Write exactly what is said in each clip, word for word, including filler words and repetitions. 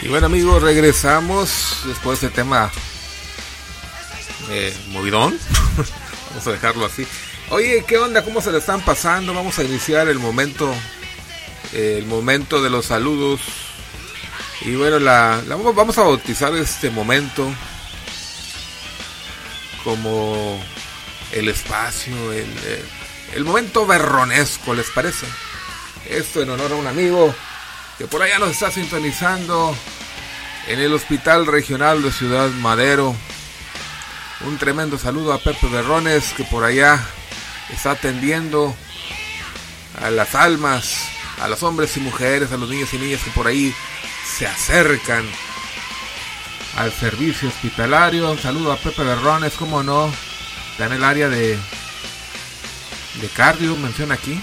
bueno, amigos, regresamos después de este tema eh, movidón. Vamos a dejarlo así. Oye, ¿qué onda? ¿Cómo se le están pasando? Vamos a iniciar el momento eh, el momento de los saludos. Y bueno, la, la vamos a bautizar este momento como el espacio, el, el, el momento berronesco, ¿les parece? Esto en honor a un amigo que por allá nos está sintonizando en el Hospital Regional de Ciudad Madero. Un tremendo saludo a Pepe Berrones, que por allá está atendiendo a las almas, a los hombres y mujeres, a los niños y niñas que por ahí se acercan al servicio hospitalario. Un saludo a Pepe Berrones, cómo no, está en el área de, de cardio, menciona aquí.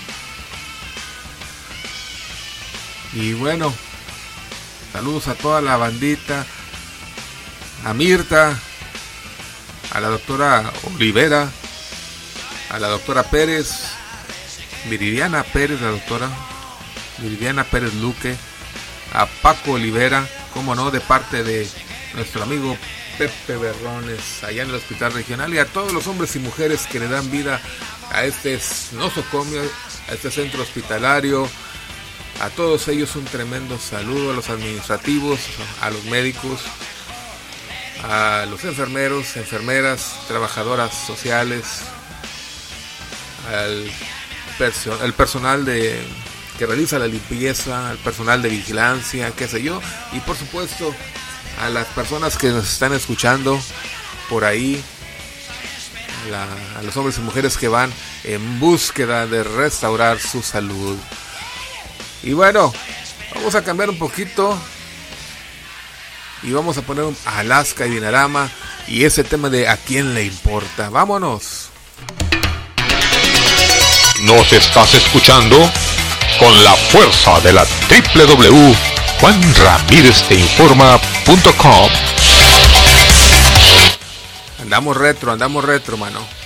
Y bueno, saludos a toda la bandita, a Mirta, a la doctora Olivera, a la doctora Pérez, Viridiana Pérez, la doctora Viridiana Pérez Luque, a Paco Olivera, como no, de parte de nuestro amigo Pepe Berrones, allá en el Hospital Regional, y a todos los hombres y mujeres que le dan vida a este nosocomio, a este centro hospitalario. A todos ellos un tremendo saludo, a los administrativos, a los médicos, a los enfermeros, enfermeras, trabajadoras sociales, al perso- el personal de que realiza la limpieza, al personal de vigilancia, qué sé yo, y por supuesto a las personas que nos están escuchando por ahí, la, a los hombres y mujeres que van en búsqueda de restaurar su salud. Y bueno, vamos a cambiar un poquito y vamos a poner un Alaska y Dinarama y ese tema de ¿a quién le importa? ¡Vámonos! Nos estás escuchando con la fuerza de la doble u doble u doble u punto juan ramírez te informa punto com. Andamos retro, andamos retro, mano.